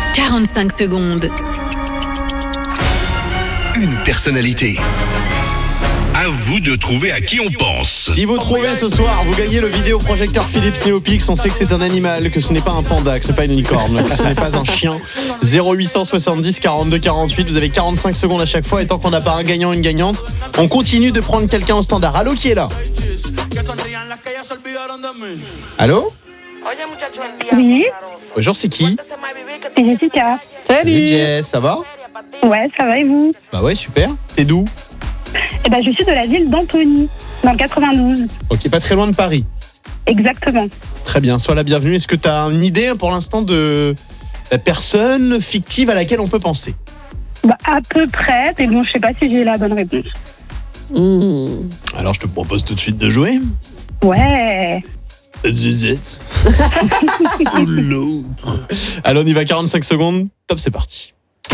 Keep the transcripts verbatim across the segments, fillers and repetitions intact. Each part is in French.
quarante-cinq secondes. Une personnalité. À vous de trouver à qui on pense. Si vous trouvez ce soir, vous gagnez le vidéoprojecteur Philips Neopix. On sait que c'est un animal, que ce n'est pas un panda, que ce n'est pas une licorne, que ce n'est pas un chien. zéro huit cent soixante-dix quarante-deux quarante-huit. Vous avez quarante-cinq secondes à chaque fois. Et tant qu'on n'a pas un gagnant, une gagnante, on continue de prendre quelqu'un au standard. Allô, qui est là? Allô? Oui, Bonjour, c'est qui? c'est Jessica. Salut Jess, ça va? Ouais, ça va et vous? Bah ouais, super. T'es d'où? Eh ben, je suis de la ville d'Antony, dans le quatre-vingt-douze. Ok, pas très loin de Paris. Exactement. Très bien, sois la bienvenue. Est-ce que tu as une idée pour l'instant de la personne fictive à laquelle on peut penser? Bah, à peu près, mais bon, je sais pas si j'ai la bonne réponse. Mmh. Alors je te propose tout de suite de jouer. Ouais. Zizette. Ou l'autre. Allez, on y va, quarante-cinq secondes. Top, c'est parti.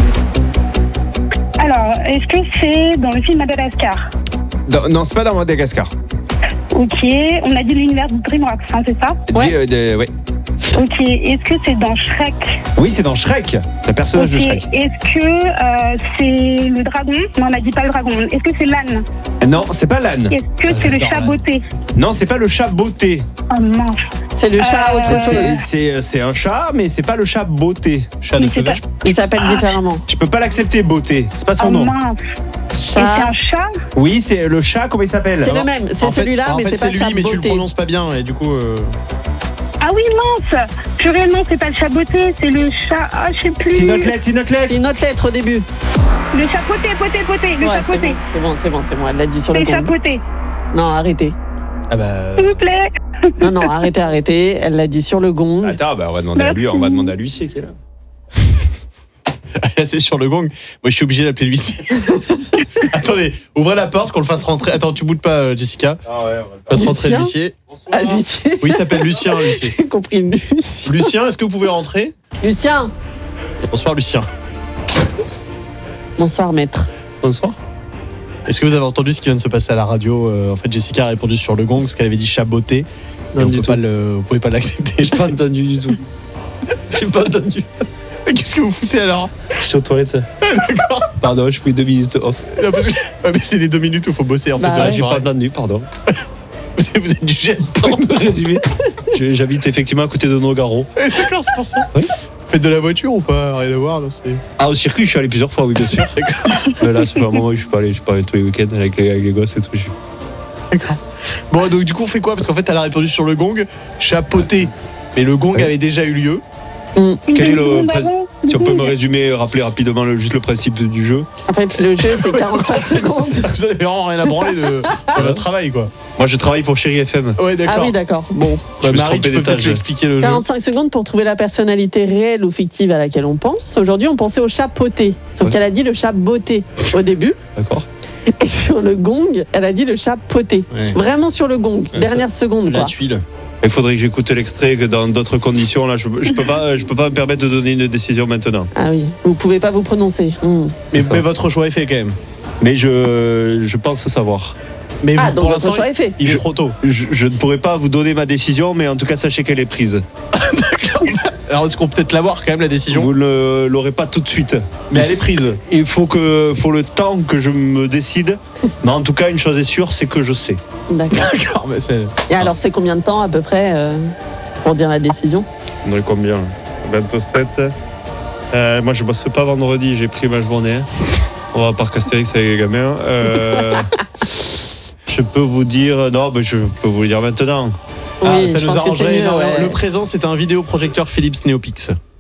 Alors, est-ce que c'est dans le film Madagascar? Non, non, c'est pas dans Madagascar. Ok, on a dit l'univers de DreamWorks, hein, c'est ça? Dis, euh, de- ouais. Ok, est-ce que c'est dans Shrek? Oui, c'est dans Shrek. C'est un personnage Ok, de Shrek. est-ce que euh, c'est le dragon? Non, on a dit pas le dragon. Est-ce que c'est l'âne? Non, c'est pas l'âne. Est-ce que c'est le j'adore chat l'âne. beauté? Non, c'est pas le chat beauté. Oh mince. C'est le chat Euh, autre C'est, chose. c'est, c'est un chat, mais c'est pas le chat beauté. Chat de Mais c'est cheval. pas- Il s'appelle différemment. Je peux pas l'accepter, beauté. C'est pas son Oh nom. mince. Et c'est Chat. un chat? Oui, c'est le chat, comment il s'appelle? C'est le même, c'est En fait- celui-là, en mais fait, c'est pas le lui, chat mais tu le beauté. prononces pas bien et du coup. euh, Ah oui, mince. Purée, non, c'est pas le chat beauté, c'est le chat... Ah, je sais plus. C'est une autre lettre, c'est une autre lettre. C'est une autre lettre au début. Le chat poté, poté, poté. Le Ouais, chat c'est poté. bon, c'est bon, c'est bon, c'est bon. Elle l'a dit sur C'est le le chat gong. poté. Non, arrêtez. Ah bah. S'il vous plaît. Non, non, arrêtez, arrêtez. Elle l'a dit sur le gong. Attends, bah, on va demander à lui, on va demander à l'huissier qui est là. Là, c'est sur le gong. Moi, je suis obligé d'appeler l'huissier. Attendez, ouvrez la porte, qu'on le fasse rentrer. Attends, tu boudes pas, euh, Jessica. Ah ouais, Fasse rentrer Lucien l'huissier. Ah, Lucien. Oui, il s'appelle Lucien, l'huissier. J'ai compris Lucien. Lucien, est-ce que vous pouvez rentrer? Lucien. Bonsoir, Lucien. Bonsoir, maître. Bonsoir. Est-ce que vous avez entendu ce qui vient de se passer à la radio? Euh, En fait, Jessica a répondu sur le gong parce qu'elle avait dit chat beauté. Et Non, on du peut tout. pas le, vous pouvez pas l'accepter. J'ai pas entendu du tout. J'ai pas entendu. Mais Qu'est-ce que vous foutez alors? Je suis aux toilettes. D'accord. Pardon, je pris deux minutes off. Non, parce que- ouais, mais c'est les deux minutes où il faut bosser en Bah fait. de la ouais. Ah, j'ai pas soirée. entendu, pardon. Vous êtes- vous êtes du geste. Pour me résumer, je- j'habite effectivement à côté de Nogaro. D'accord, c'est pour ça. Oui. Vous faites de la voiture ou pas? Rien à voir, non, c'est... Ah, au circuit, je suis allé plusieurs fois, oui, bien sûr. Mais là, ça fait un moment où je suis pas allé, je suis pas allé tous les week-ends avec les, avec les gosses et tout. D'accord. Bon, donc du coup, on fait quoi? Parce qu'en fait, elle a répondu sur le gong, chapeauté. Mais le gong Ouais. avait déjà eu lieu. Quel est le Bon, pres- bon, Si on peut me bon. résumer, rappeler rapidement le, juste le principe du jeu. En fait, le jeu, c'est quarante-cinq secondes. Vous avez vraiment rien à branler de, de votre travail, quoi. Moi, je travaille pour Chéri F M. Ouais, d'accord. Ah oui, d'accord. Bon. Bah, Je me suis Marie, trompé tu peux peut-être d'étage. lui expliquer le jeu. quarante-cinq secondes pour trouver la personnalité réelle ou fictive à laquelle on pense. Aujourd'hui, on pensait au chat poté. Sauf Ouais. qu'elle a dit le chat beauté au début. D'accord. Et sur le gong, elle a dit le chat poté. Ouais. Vraiment sur le gong. Ouais, Dernière seconde, La quoi. tuile. Il faudrait que j'écoute l'extrait, que dans d'autres conditions, là, je, je peux pas, je peux pas me permettre de donner une décision maintenant. Ah oui, vous pouvez pas vous prononcer. Hmm. Mais, ça. mais votre choix est fait quand même. Mais je, je pense savoir. Mais Ah, vous, donc pour votre l'instant, choix est fait. il est Je- trop tôt. Je, je ne pourrais pas vous donner ma décision, mais en tout cas, sachez qu'elle est prise. Alors, est-ce qu'on peut peut-être l'avoir quand même, la décision? Vous ne l'aurez pas tout de suite. Mais elle est prise. Il faut que, faut le temps que je me décide. Mais en tout cas, une chose est sûre, c'est que je sais. D'accord. D'accord, mais c'est... Et alors, c'est combien de temps à peu près euh, pour dire la décision? On est combien? vingt-sept. Euh, moi, je bosse pas vendredi, j'ai pris ma journée. On va à Parc Astérix avec les gamins. Euh, je peux vous dire. Non, mais je peux vous le dire maintenant. Ah, Oui, ça je nous pense que c'est arrangerait mieux, énormément. ouais. Le présent, c'est un vidéoprojecteur Philips Neopix.